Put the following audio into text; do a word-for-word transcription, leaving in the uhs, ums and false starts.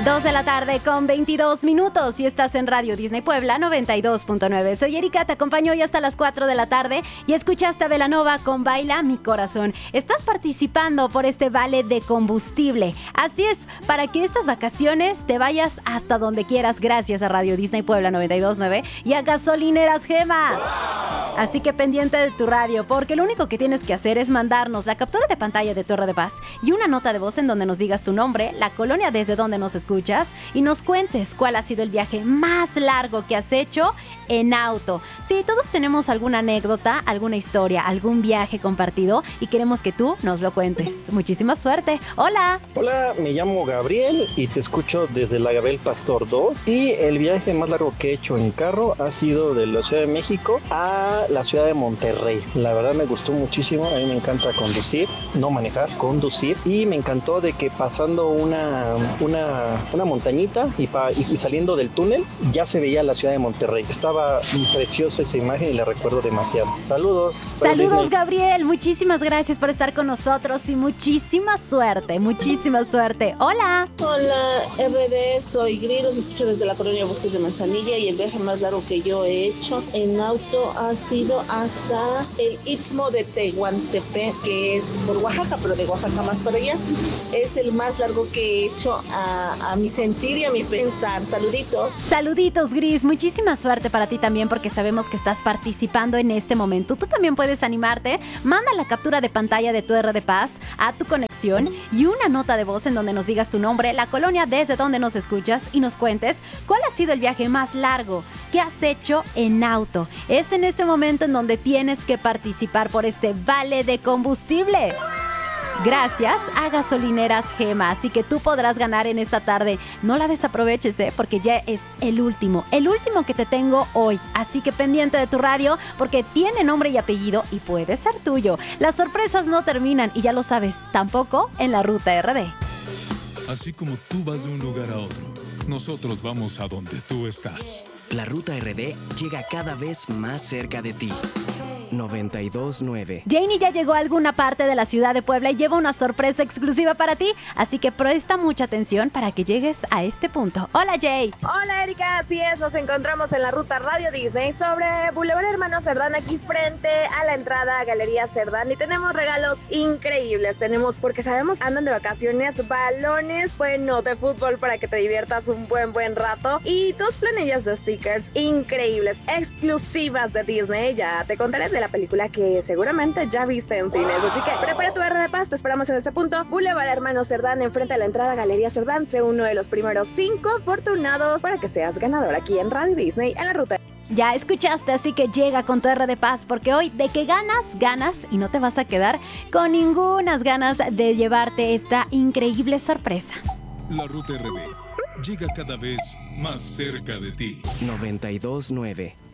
dos de la tarde con veintidós minutos y estás en Radio Disney Puebla noventa y dos punto nueve. Soy Erika, te acompaño hoy hasta las cuatro de la tarde y escuchaste a Belanova con Baila Mi Corazón. Estás participando por este vale de combustible. Así es, para que estas vacaciones te vayas hasta donde quieras gracias a Radio Disney Puebla noventa y dos punto nueve y a Gasolineras Gema. Así que pendiente de tu radio, porque lo único que tienes que hacer es mandarnos la captura de pantalla de tu R de Paz y una nota de voz en donde nos digas tu nombre, la colonia desde donde nos escuchas y nos cuentes cuál ha sido el viaje más largo que has hecho en auto. Sí, todos tenemos alguna anécdota, alguna historia, algún viaje compartido y queremos que tú nos lo cuentes. Muchísima suerte. Hola. Hola, me llamo Gabriel y te escucho desde la Gabriel Pastor dos y el viaje más largo que he hecho en carro ha sido de la Ciudad de México a la ciudad de Monterrey. La verdad me gustó muchísimo, a mí me encanta conducir, no manejar, conducir, y me encantó de que pasando una, una, una montañita y, pa, y, y saliendo del túnel ya se veía la ciudad de Monterrey. Estaba preciosa esa imagen y la recuerdo demasiado. Saludos. Saludos, Gabriel, muchísimas gracias por estar con nosotros y muchísima suerte, muchísima suerte. Hola. Hola, R D, soy Gris, los escucho desde la colonia Bosques de Manzanilla y el viaje más largo que yo he hecho en auto ha sido hasta el Istmo de Tehuantepec, que es por Oaxaca, pero de Oaxaca más para allá. Es el más largo que he hecho a, a mi sentir y a mi pensar. Saluditos. Saluditos, Gris, muchísima suerte para ti también, porque sabemos que estás participando en este momento. Tú también puedes animarte. Manda la captura de pantalla de tu R de Paz a tu conexión y una nota de voz en donde nos digas tu nombre, la colonia desde donde nos escuchas y nos cuentes cuál ha sido el viaje más largo que has hecho en auto. Es en este momento en donde tienes que participar por este vale de combustible. Gracias a Gasolineras Gema, así que tú podrás ganar en esta tarde. No la desaproveches, ¿eh? Porque ya es el último, el último que te tengo hoy. Así que pendiente de tu radio, porque tiene nombre y apellido y puede ser tuyo. Las sorpresas no terminan y ya lo sabes, tampoco en la Ruta R D. Así como tú vas de un lugar a otro, nosotros vamos a donde tú estás. La Ruta R D llega cada vez más cerca de ti. noventa y dos punto nueve. Janie ya llegó a alguna parte de la ciudad de Puebla y lleva una sorpresa exclusiva para ti, así que presta mucha atención para que llegues a este punto. Hola, Jay. Hola, Erika, así es, nos encontramos en la ruta Radio Disney sobre Boulevard Hermano Cerdán, aquí frente a la entrada a Galería Cerdán, y tenemos regalos increíbles. Tenemos, porque sabemos andan de vacaciones, balones, bueno, de fútbol para que te diviertas un buen, buen rato, y dos planillas de stickers increíbles, exclusivas de Disney. Ya te contaré de la película que seguramente ya viste en cines, así que prepara tu R de Paz, te esperamos en este punto. Boulevard Hermano Cerdán, enfrente de la entrada a Galería Cerdán. Sé uno de los primeros cinco afortunados para que seas ganador aquí en Radio Disney en la ruta. Ya escuchaste, así que llega con tu R de Paz, porque hoy de que ganas, ganas y no te vas a quedar con ningunas ganas de llevarte esta increíble sorpresa. La Ruta R D llega cada vez más cerca de ti. noventa y dos punto nueve.